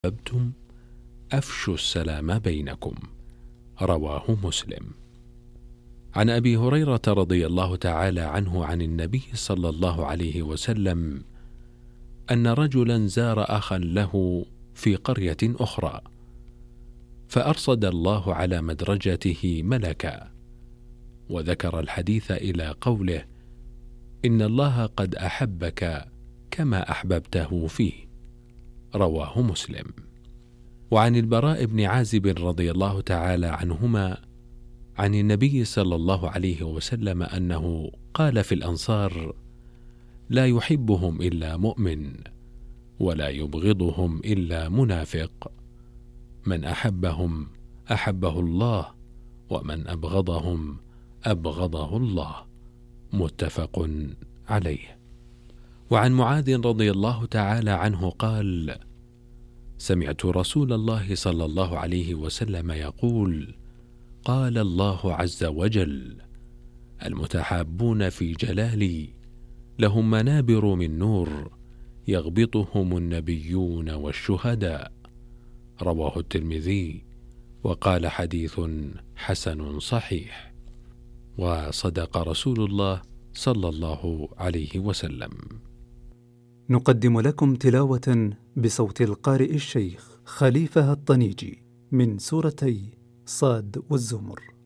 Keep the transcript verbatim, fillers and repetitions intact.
أحببتم أفشوا السلام بينكم. رواه مسلم. عن أبي هريرة رضي الله تعالى عنه عن النبي صلى الله عليه وسلم أن رجلا زار أخا له في قرية أخرى، فأرصد الله على مدرجته ملكا، وذكر الحديث إلى قوله: إن الله قد أحبك كما أحببته فيه. رواه مسلم. وعن البراء بن عازب رضي الله تعالى عنهما عن النبي صلى الله عليه وسلم أنه قال في الأنصار: لا يحبهم إلا مؤمن، ولا يبغضهم إلا منافق، من أحبهم أحبه الله، ومن أبغضهم أبغضه الله. متفق عليه. وعن معاذ رضي الله تعالى عنه قال: سمعت رسول الله صلى الله عليه وسلم يقول: قال الله عز وجل: المتحابون في جلالي لهم منابر من نور يغبطهم النبيون والشهداء. رواه الترمذي، وقال حديث حسن صحيح. وصدق رسول الله صلى الله عليه وسلم. نقدم لكم تلاوة بصوت القارئ الشيخ خليفة الطنيجي من سورتي صاد والزمر.